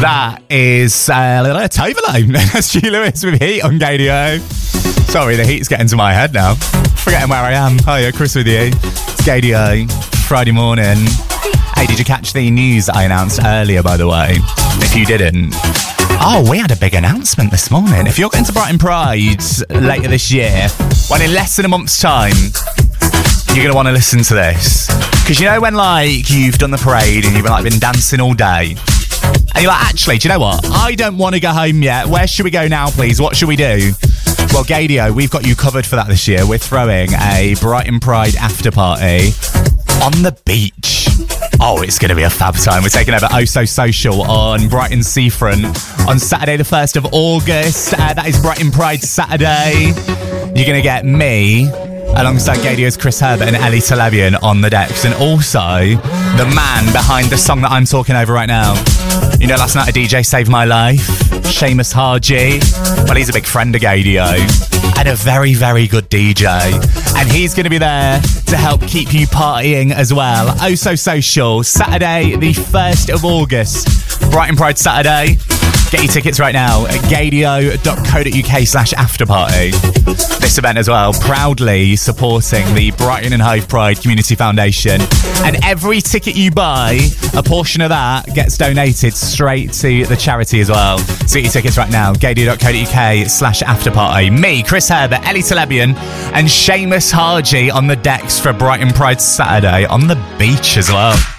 That is Tovalo. That's Stu Lewis with Heat on Gadio. Sorry, the heat's getting to my head now. Forgetting where I am. Hiya, Chris with you. It's Gadio, Friday morning. Hey, did you catch the news I announced earlier, by the way? If you didn't. Oh, we had a big announcement this morning. If you're going to Brighton Pride later this year, well, in less than a month's time, you're going to want to listen to this. Because you know when, like, you've done the parade and you've been dancing all day, and you're like, actually, do you know what? I don't want to go home yet. Where should we go now, please? What should we do? Well, Gadio, we've got you covered for that this year. We're throwing a Brighton Pride after party on the beach. Oh, it's going to be a fab time. We're taking over Oh So Social on Brighton Seafront on Saturday the 1st of August. That is Brighton Pride Saturday. You're going to get me alongside Gadio's Chris Herbert and Ellie Televian on the decks, and also the man behind the song that I'm talking over right now. You know, last night a DJ saved my life, Seamus Harji. Well, he's a big friend of Gadio and a very, very good DJ, and he's going to be there to help keep you partying as well. Oh So Social, Saturday the 1st of August, Brighton Pride Saturday. Get your tickets right now at gadio.co.uk/afterparty. This event as well, proudly supporting the Brighton and Hove Pride Community Foundation. And every ticket you buy, a portion of that gets donated straight to the charity as well. So get your tickets right now, gadio.co.uk/afterparty. Me, Chris Herbert, Ellie Telebian, and Seamus Harji on the decks for Brighton Pride Saturday on the beach as well.